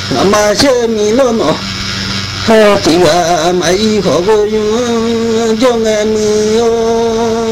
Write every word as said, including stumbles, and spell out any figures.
mà chơi mi lo nó ha thì à mày khó có cho nghe mi